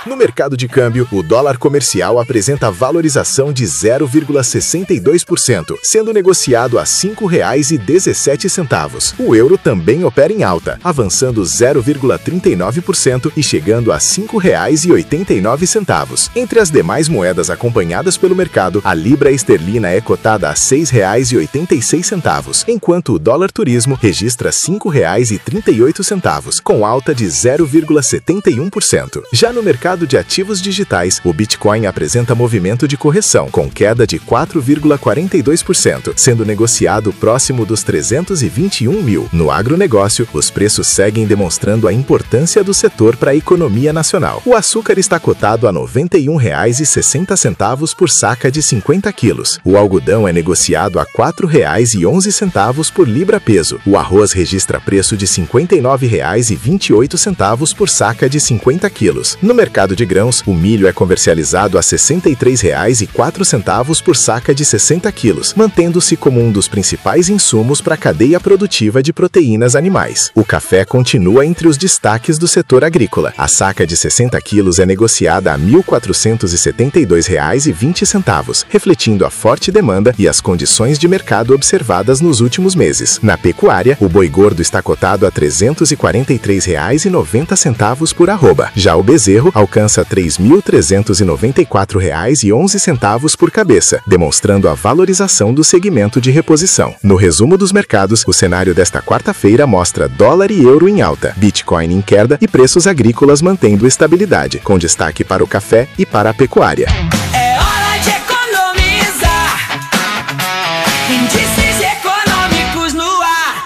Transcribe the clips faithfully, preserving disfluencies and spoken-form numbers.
No mercado de câmbio, o dólar comercial apresenta valorização de zero vírgula sessenta e dois por cento, sendo negociado a cinco reais e dezessete centavos. O euro também opera em alta, avançando zero vírgula trinta e nove por cento e chegando a cinco reais e oitenta e nove centavos. Entre as demais moedas acompanhadas pelo mercado, a libra esterlina é cotada a seis reais e oitenta e seis centavos, enquanto o dólar turismo registra cinco reais e trinta e oito centavos, com alta de zero vírgula setenta e um por cento. Já no mercado de ativos digitais, o Bitcoin apresenta movimento de correção, com queda de quatro vírgula quarenta e dois por cento, sendo negociado próximo dos trezentos e vinte e um mil. No agronegócio, os preços seguem demonstrando a importância do setor para a economia nacional. O açúcar está cotado a noventa e um reais e sessenta centavos por saca de cinquenta quilos. O algodão é negociado a quatro reais e onze centavos por libra-peso. O arroz registra preço de cinquenta e nove reais e vinte e oito centavos por saca de cinquenta quilos. No mercado de grãos, o milho é comercializado a sessenta e três reais e quatro centavos por saca de sessenta quilos, mantendo-se como um dos principais insumos para a cadeia produtiva de proteínas animais. O café continua entre os destaques do setor agrícola. A saca de sessenta quilos é negociada a mil quatrocentos e setenta e dois reais e vinte centavos, refletindo a forte demanda e as condições de mercado observadas nos últimos meses. Na pecuária, o boi gordo está cotado a trezentos e quarenta e três reais e noventa centavos por arroba. Já o bezerro alcança três mil trezentos e noventa e quatro reais e onze centavos por cabeça, demonstrando a valorização do segmento de reposição. No resumo dos mercados, o cenário desta quarta-feira mostra dólar e euro em alta, Bitcoin em queda e preços agrícolas mantendo estabilidade, com destaque para o café e para a pecuária. É hora de economizar. Índices econômicos no ar.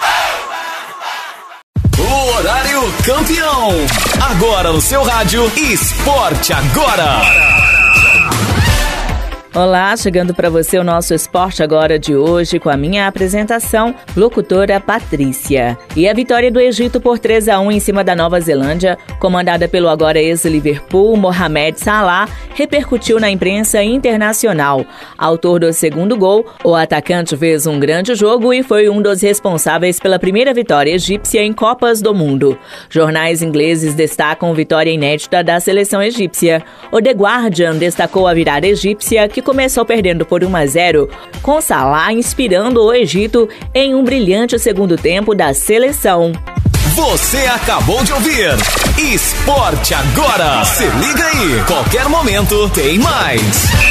O horário campeão. Agora no seu rádio, Esporte Agora. Olá, chegando para você o nosso Esporte Agora de hoje com a minha apresentação, locutora Patrícia. E a vitória do Egito por três a um em cima da Nova Zelândia, comandada pelo agora ex-Liverpool, Mohamed Salah, repercutiu na imprensa internacional. Autor do segundo gol, o atacante fez um grande jogo e foi um dos responsáveis pela primeira vitória egípcia em Copas do Mundo. Jornais ingleses destacam vitória inédita da seleção egípcia. O The Guardian destacou a virada egípcia, que começou perdendo por um a zero, com Salah inspirando o Egito em um brilhante segundo tempo da seleção. Você acabou de ouvir Esporte Agora. Se liga aí, qualquer momento tem mais.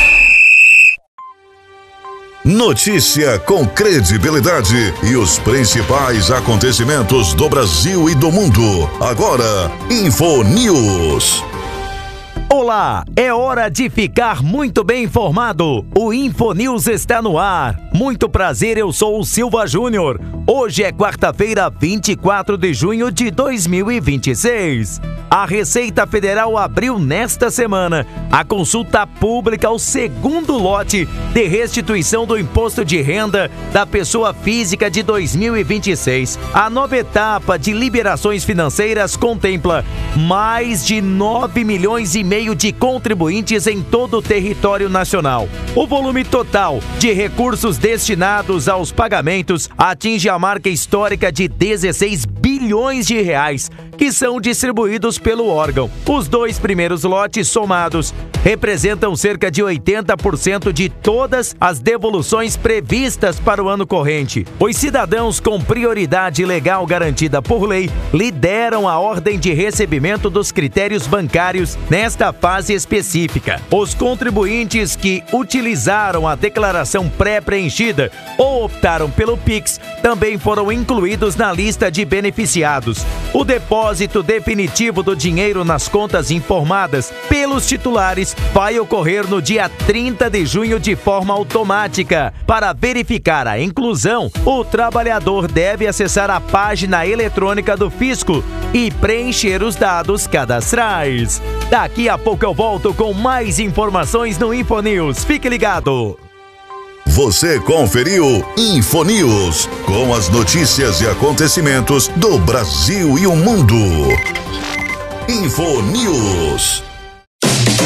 Notícia com credibilidade e os principais acontecimentos do Brasil e do mundo. Agora, Infonews. Olá, é hora de ficar muito bem informado. O Infonews está no ar. Muito prazer, eu sou o Silva Júnior. Hoje é quarta-feira, vinte e quatro de junho de dois mil e vinte e seis. A Receita Federal abriu nesta semana a consulta pública ao segundo lote de restituição do imposto de renda da pessoa física de dois mil e vinte e seis. A nova etapa de liberações financeiras contempla mais de nove milhões e meio de contribuintes em todo o território nacional. O volume total de recursos destinados aos pagamentos atinge a marca histórica de dezesseis bilhões de reais, que são distribuídos pelo órgão. Os dois primeiros lotes somados representam cerca de oitenta por cento de todas as devoluções previstas para o ano corrente. Os cidadãos com prioridade legal garantida por lei lideram a ordem de recebimento dos critérios bancários nesta fase específica. Os contribuintes que utilizaram a declaração pré-preenchida ou optaram pelo Pix também foram incluídos na lista de beneficiados. O depósito definitivo do dinheiro nas contas informadas pelos titulares vai ocorrer no dia trinta de junho de forma automática. Para verificar a inclusão, o trabalhador deve acessar a página eletrônica do Fisco e preencher os dados cadastrais. Daqui a pouco eu volto com mais informações no Infonews. Fique ligado! Você conferiu Infonews, com as notícias e acontecimentos do Brasil e o mundo. Infonews.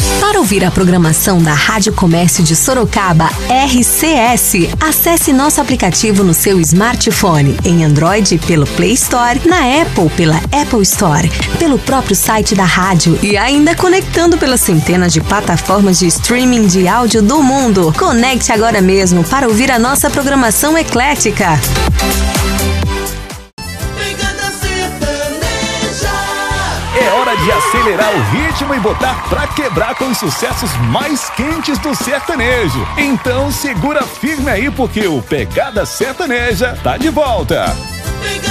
Para ouvir a programação da Rádio Comércio de Sorocaba, R C S, acesse nosso aplicativo no seu smartphone, em Android pelo Play Store, na Apple pela Apple Store, pelo próprio site da rádio e ainda conectando pelas centenas de plataformas de streaming de áudio do mundo. Conecte agora mesmo para ouvir a nossa programação eclética. É hora de acelerar o ritmo e botar pra quebrar com os sucessos mais quentes do sertanejo. Então segura firme aí porque o Pegada Sertaneja tá de volta.